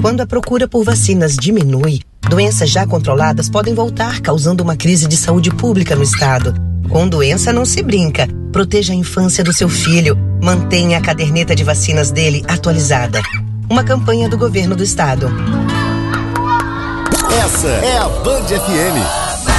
Quando a procura por vacinas diminui, doenças já controladas podem voltar, causando uma crise de saúde pública no estado. Com doença não se brinca. Proteja a infância do seu filho. Mantenha a caderneta de vacinas dele atualizada. Uma campanha do governo do estado. Essa é a Band FM.